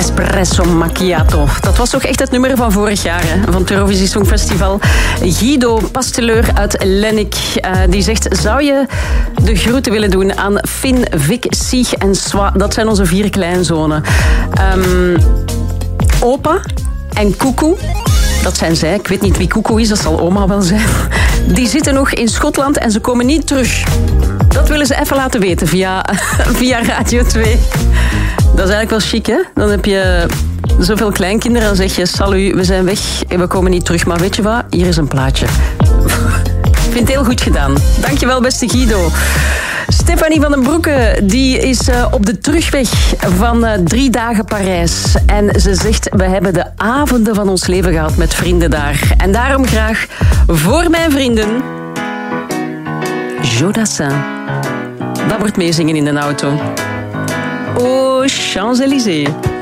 Espresso Macchiato. Dat was toch echt het nummer van vorig jaar, hè? Van het Eurovisie Songfestival. Guido Pasteleur uit Lennik. Die zegt, zou je de groeten willen doen aan Finn, Vic, Sieg en Swa? Dat zijn onze 4 kleinzonen. Opa en Koekoe. Dat zijn zij. Ik weet niet wie Koekoe is, dat zal oma wel zijn. Die zitten nog in Schotland en ze komen niet terug. Dat willen ze even laten weten via Radio 2. Dat is eigenlijk wel chic, hè? Dan heb je zoveel kleinkinderen en zeg je... Salut, we zijn weg en we komen niet terug. Maar weet je wat? Hier is een plaatje. Ik vind het heel goed gedaan. Dankjewel, beste Guido. Stefanie van den Broeke die is op de terugweg van 3 dagen Parijs. En ze zegt, we hebben de avonden van ons leven gehad met vrienden daar. En daarom graag voor mijn vrienden... Jodassin. Dat wordt meezingen in de auto. Aux Champs-Élysées.